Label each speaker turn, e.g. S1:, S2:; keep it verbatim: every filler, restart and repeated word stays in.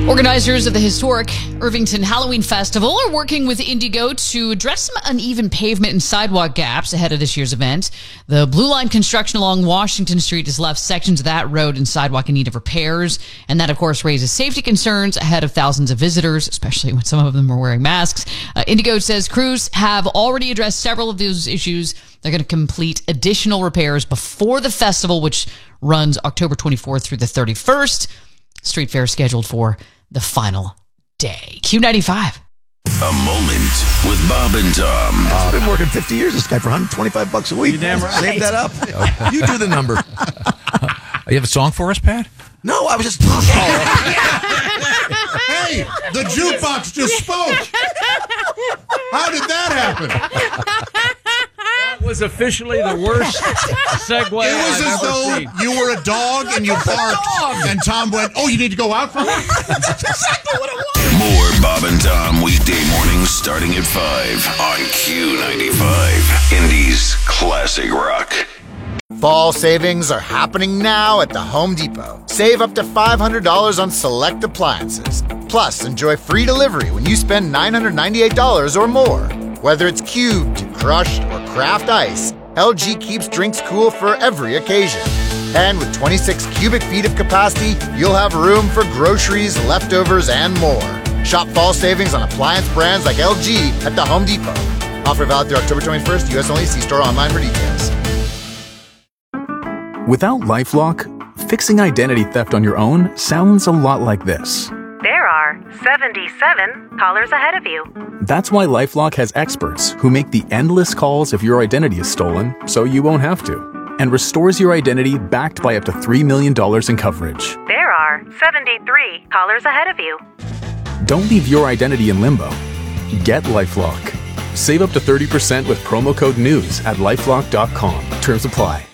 S1: Organizers of the historic Irvington Halloween Festival are working with Indigo to address some uneven pavement and sidewalk gaps ahead of this year's event. The Blue Line construction along Washington Street has left sections of that road and sidewalk in need of repairs, and that, of course, raises safety concerns ahead of thousands of visitors, especially when some of them are wearing masks. Uh, Indigo says crews have already addressed several of those issues. They're going to complete additional repairs before the festival, which runs October twenty-fourth through the thirty-first. Street fair scheduled for the final day. Q ninety-five.
S2: A moment with Bob and Tom.
S3: Uh, I've been working fifty years, this guy, for one hundred twenty-five bucks a week.
S4: You damn right.
S3: Save that up. You do the number.
S4: You have a song for us, Pat?
S3: No, I was just talking.
S5: Hey, the jukebox just spoke. How did that happen?
S6: That was officially the worst segue
S5: It was
S6: I've
S5: as
S6: ever
S5: though
S6: seen.
S5: you were a dog and you barked, and Tom went, "Oh, you need to go out for me?"
S3: That's exactly what it was.
S2: More Bob and Tom weekday mornings starting at five on Q ninety-five, Indy's classic rock.
S7: Fall savings are happening now at the Home Depot. Save up to five hundred dollars on select appliances. Plus, enjoy free delivery when you spend nine hundred ninety-eight dollars or more. Whether it's cubed, crushed, or craft ice, L G keeps drinks cool for every occasion. And with twenty-six cubic feet of capacity, you'll have room for groceries, leftovers, and more. Shop fall savings on appliance brands like L G at the Home Depot. Offer valid through October twenty-first, U S only. See store online for details.
S8: Without LifeLock, fixing identity theft on your own sounds a lot like this.
S9: There are seventy-seven callers ahead of you.
S8: That's why LifeLock has experts who make the endless calls if your identity is stolen, so you won't have to, and restores your identity backed by up to three million dollars in coverage.
S9: There are seventy-three callers ahead of you.
S8: Don't leave your identity in limbo. Get LifeLock. Save up to thirty percent with promo code NEWS at lifelock dot com. Terms apply.